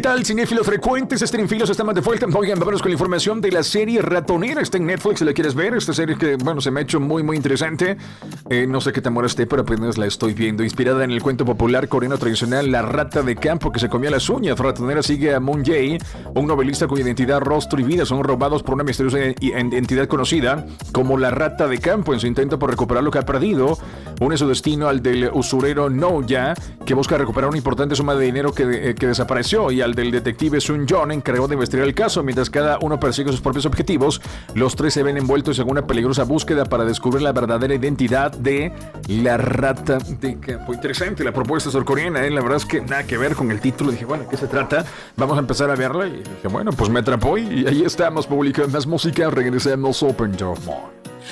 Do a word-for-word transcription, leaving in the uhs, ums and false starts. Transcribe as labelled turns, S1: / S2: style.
S1: tal, cinéfilos frecuentes, streamfilos? Estamos de vuelta. Oigan, vámonos con la información de la serie Ratonera. Está en Netflix, si la quieres ver. Esta serie que, bueno, se me ha hecho muy, muy interesante. Eh, no sé qué tan buena esté, pero apenas la estoy viendo. Inspirada en el cuento popular coreano tradicional La Rata de Campo que se comía las uñas, Ratonera sigue a Moon Jae, un novelista cuya identidad, rostro y vida son robados por una misteriosa entidad conocida como La Rata de Campo. En su intento por recuperar lo que ha perdido, une su destino al del usurero No-Ya, que busca recuperar una importante suma de dinero que, eh, que desapareció, y al del detective Sun Jong, encargado de investigar el caso. Mientras cada uno persigue sus propios objetivos, los tres se ven envueltos en una peligrosa búsqueda para descubrir la verdadera identidad de La Rata de Campo. Interesante la propuesta surcoreana, ¿eh? La verdad es que nada que ver con el título. Dije, bueno, ¿de qué se trata? Vamos a empezar a verla. Y dije, bueno, pues me atrapó y ahí estamos publicando más música. Regresemos Open Door More.